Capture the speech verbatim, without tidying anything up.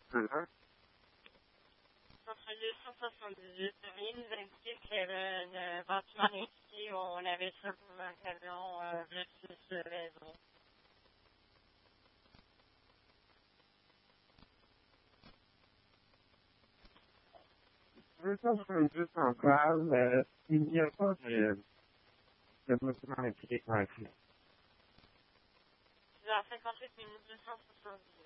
Mhm. Entre deux cent soixante-dix-huit, veuillez nous indiquer que le, le bâtiment ici, on avait ça pour l'occasion euh, versus raison. deux cent soixante-dix encore, euh, il n'y a pas de, de bâtiment électrique ici. C'est à cinquante-huit minutes deux cent soixante-dix.